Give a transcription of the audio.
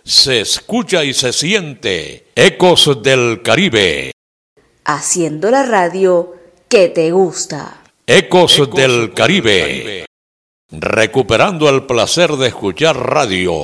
se escucha y se siente. Ecos del Caribe. Haciendo la radio que te gusta. Ecos del Caribe. Recuperando el placer de escuchar radio.